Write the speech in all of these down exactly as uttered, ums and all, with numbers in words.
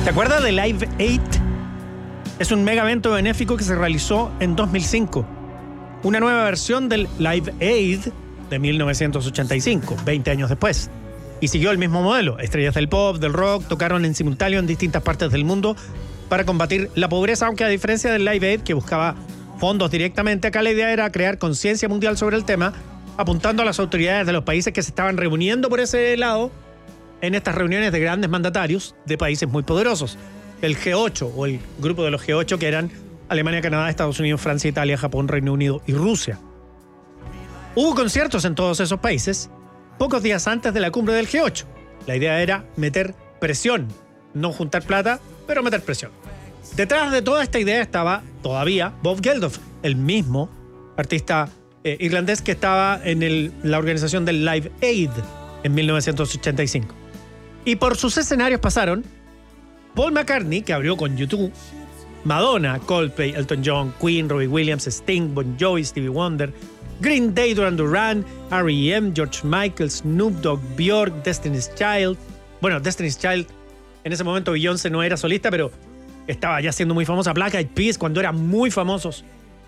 ¿Te acuerdas de Live Aid? Es un mega evento benéfico que se realizó en dos mil cinco. Una nueva versión del Live Aid de mil novecientos ochenta y cinco, veinte años después. Y siguió el mismo modelo. Estrellas del pop, del rock, tocaron en simultáneo en distintas partes del mundo para combatir la pobreza, aunque a diferencia del Live Aid, que buscaba fondos directamente, acá la idea era crear conciencia mundial sobre el tema, apuntando a las autoridades de los países que se estaban reuniendo por ese lado en estas reuniones de grandes mandatarios de países muy poderosos. El G ocho o el grupo de los G ocho, que eran Alemania, Canadá, Estados Unidos, Francia, Italia, Japón, Reino Unido y Rusia. Hubo conciertos en todos esos países pocos días antes de la cumbre del G ocho. La idea era meter presión, no juntar plata, pero meter presión. Detrás de toda esta idea estaba todavía Bob Geldof, el mismo artista eh, irlandés que estaba en el, la organización del Live Aid en mil novecientos ochenta y cinco. Y por sus escenarios pasaron Paul McCartney, que abrió con YouTube, Madonna, Coldplay, Elton John, Queen, Robbie Williams, Sting, Bon Jovi, Stevie Wonder, Green Day, Duran Duran, R E M, George Michael, Snoop Dogg, Björk, Destiny's Child. Bueno, Destiny's Child, en ese momento Beyoncé no era solista, pero estaba ya siendo muy famosa. Black Eyed Peas, cuando eran muy famosos.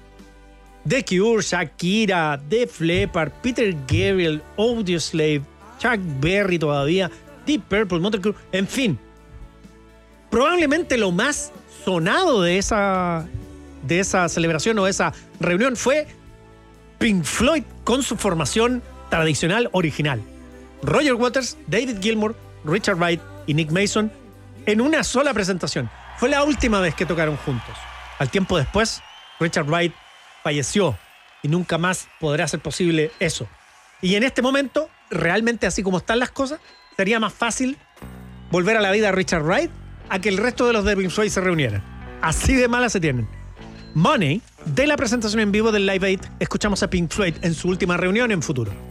The Cure, Shakira, Def Leppard, Peter Gabriel, Audioslave, Chuck Berry todavía, Deep Purple, Motley Crue, en fin. Probablemente lo más sonado de esa, de esa celebración o de esa reunión fue Pink Floyd con su formación tradicional original. Roger Waters, David Gilmour, Richard Wright y Nick Mason en una sola presentación. Fue la última vez que tocaron juntos. Al tiempo después, Richard Wright falleció y nunca más podrá ser posible eso. Y en este momento, realmente así como están las cosas, sería más fácil volver a la vida a Richard Wright a que el resto de los de Pink Floyd se reunieran. Así de malas se tienen. Money, de la presentación en vivo del Live Aid, escuchamos a Pink Floyd en su última reunión en Futuro.